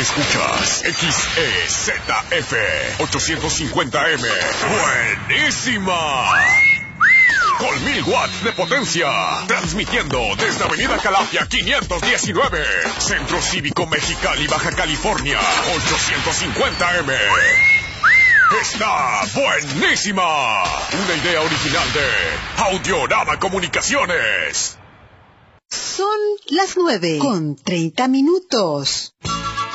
Escuchas XEZF 850M. ¡Buenísima! Con 1000 watts de potencia. Transmitiendo desde Avenida Calafia 519. Centro Cívico Mexicali, Baja California. 850M. ¡Está buenísima! Una idea original de Audiorama Comunicaciones. Son las 9:30.